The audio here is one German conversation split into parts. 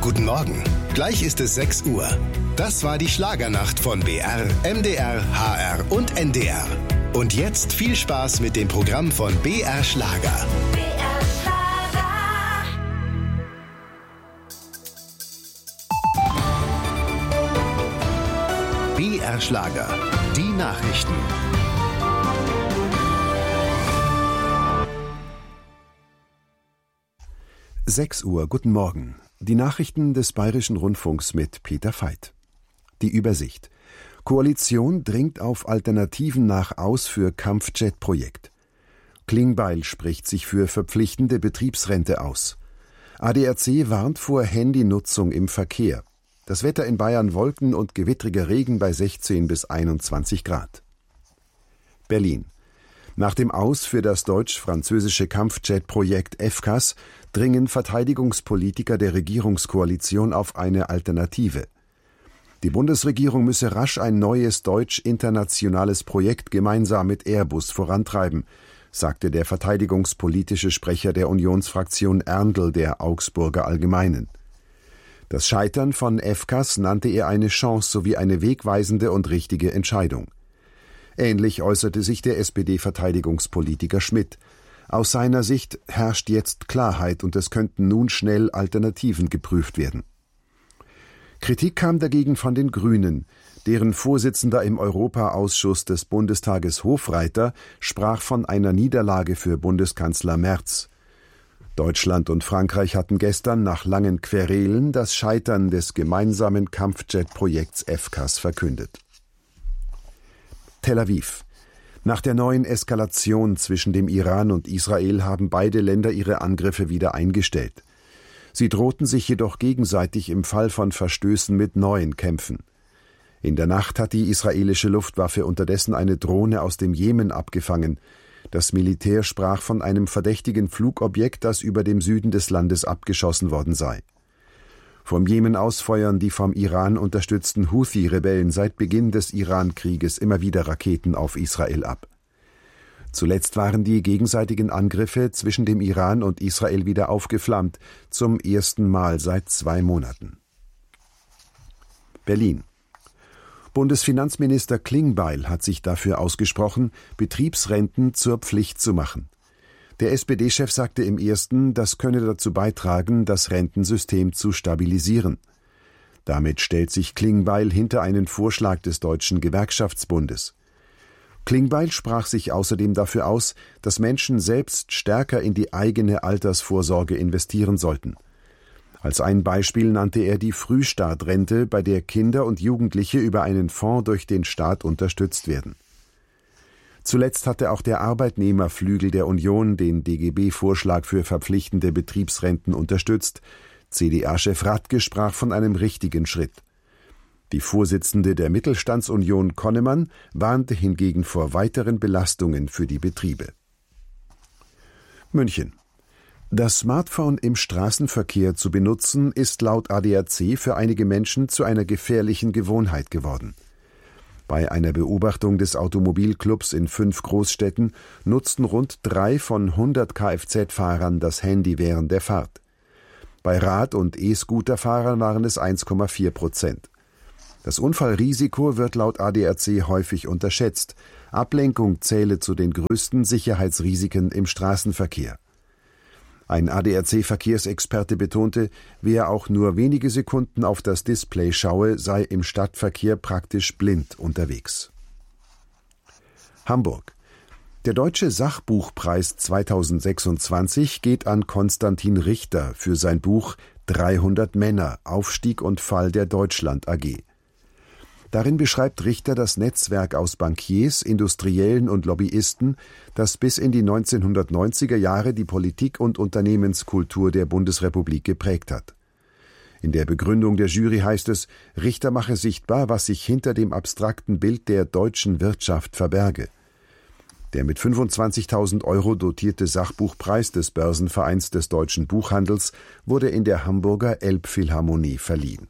guten Morgen. Gleich ist es 6 Uhr. Das war die Schlagernacht von BR, MDR, HR und NDR. Und jetzt viel Spaß mit dem Programm von BR Schlager. BR Schlager. BR Schlager. Die Nachrichten. Sechs Uhr, guten Morgen. Die Nachrichten des Bayerischen Rundfunks mit Peter Veit. Die Übersicht. Koalition dringt auf Alternativen nach aus für Kampfjet-Projekt. Klingbeil spricht sich für verpflichtende Betriebsrente aus. ADAC warnt vor Handynutzung im Verkehr. Das Wetter in Bayern: Wolken und gewittriger Regen bei 16 bis 21 Grad. Berlin. Nach dem Aus für das deutsch-französische Kampfjet-Projekt FCAS dringen Verteidigungspolitiker der Regierungskoalition auf eine Alternative. Die Bundesregierung müsse rasch ein neues deutsch-internationales Projekt gemeinsam mit Airbus vorantreiben, sagte der verteidigungspolitische Sprecher der Unionsfraktion Erndl der Augsburger Allgemeinen. Das Scheitern von FCAS nannte er eine Chance sowie eine wegweisende und richtige Entscheidung. Ähnlich äußerte sich der SPD-Verteidigungspolitiker Schmidt. Aus seiner Sicht herrscht jetzt Klarheit und es könnten nun schnell Alternativen geprüft werden. Kritik kam dagegen von den Grünen. Deren Vorsitzender im Europaausschuss des Bundestages Hofreiter sprach von einer Niederlage für Bundeskanzler Merz. Deutschland und Frankreich hatten gestern nach langen Querelen das Scheitern des gemeinsamen Kampfjet-Projekts FCAS verkündet. Tel Aviv. Nach der neuen Eskalation zwischen dem Iran und Israel haben beide Länder ihre Angriffe wieder eingestellt. Sie drohten sich jedoch gegenseitig im Fall von Verstößen mit neuen Kämpfen. In der Nacht hat die israelische Luftwaffe unterdessen eine Drohne aus dem Jemen abgefangen. Das Militär sprach von einem verdächtigen Flugobjekt, das über dem Süden des Landes abgeschossen worden sei. Vom Jemen aus feuern die vom Iran unterstützten Houthi-Rebellen seit Beginn des Iran-Krieges immer wieder Raketen auf Israel ab. Zuletzt waren die gegenseitigen Angriffe zwischen dem Iran und Israel wieder aufgeflammt, zum ersten Mal seit 2 Monaten. Berlin. Bundesfinanzminister Klingbeil hat sich dafür ausgesprochen, Betriebsrenten zur Pflicht zu machen. Der SPD-Chef sagte im Ersten, das könne dazu beitragen, das Rentensystem zu stabilisieren. Damit stellt sich Klingbeil hinter einen Vorschlag des Deutschen Gewerkschaftsbundes. Klingbeil sprach sich außerdem dafür aus, dass Menschen selbst stärker in die eigene Altersvorsorge investieren sollten. Als ein Beispiel nannte er die Frühstartrente, bei der Kinder und Jugendliche über einen Fonds durch den Staat unterstützt werden. Zuletzt hatte auch der Arbeitnehmerflügel der Union den DGB-Vorschlag für verpflichtende Betriebsrenten unterstützt. CDA-Chef Radke sprach von einem richtigen Schritt. Die Vorsitzende der Mittelstandsunion Konnemann warnte hingegen vor weiteren Belastungen für die Betriebe. München. Das Smartphone im Straßenverkehr zu benutzen, ist laut ADAC für einige Menschen zu einer gefährlichen Gewohnheit geworden. Bei einer Beobachtung des Automobilclubs in 5 Großstädten nutzten rund 3 von 100 Kfz-Fahrern das Handy während der Fahrt. Bei Rad- und E-Scooter-Fahrern waren es 1,4%. Das Unfallrisiko wird laut ADAC häufig unterschätzt. Ablenkung zähle zu den größten Sicherheitsrisiken im Straßenverkehr. Ein ADAC-Verkehrsexperte betonte, wer auch nur wenige Sekunden auf das Display schaue, sei im Stadtverkehr praktisch blind unterwegs. Hamburg. Der Deutsche Sachbuchpreis 2026 geht an Konstantin Richter für sein Buch 300 Männer – Aufstieg und Fall der Deutschland AG. Darin beschreibt Richter das Netzwerk aus Bankiers, Industriellen und Lobbyisten, das bis in die 1990er Jahre die Politik- und Unternehmenskultur der Bundesrepublik geprägt hat. In der Begründung der Jury heißt es, Richter mache sichtbar, was sich hinter dem abstrakten Bild der deutschen Wirtschaft verberge. Der mit 25.000 € dotierte Sachbuchpreis des Börsenvereins des deutschen Buchhandels wurde in der Hamburger Elbphilharmonie verliehen.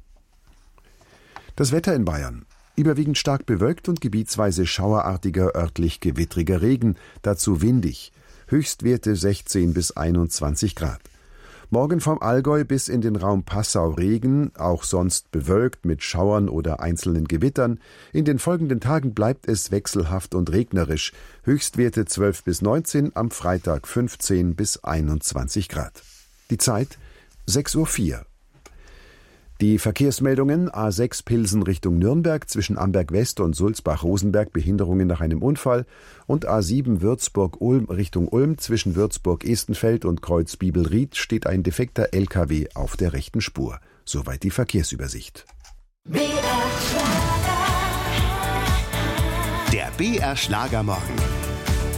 Das Wetter in Bayern. Überwiegend stark bewölkt und gebietsweise schauerartiger, örtlich gewittriger Regen, dazu windig. Höchstwerte 16 bis 21 Grad. Morgen vom Allgäu bis in den Raum Passau Regen, auch sonst bewölkt mit Schauern oder einzelnen Gewittern. In den folgenden Tagen bleibt es wechselhaft und regnerisch. Höchstwerte 12 bis 19, am Freitag 15 bis 21 Grad. Die Zeit 6:04 Uhr. Die Verkehrsmeldungen: A6 Pilsen Richtung Nürnberg, zwischen Amberg West und Sulzbach-Rosenberg Behinderungen nach einem Unfall, und A7 Würzburg-Ulm Richtung Ulm, zwischen Würzburg-Estenfeld und Kreuz-Bibelried steht ein defekter LKW auf der rechten Spur. Soweit die Verkehrsübersicht. Der BR Schlagermorgen.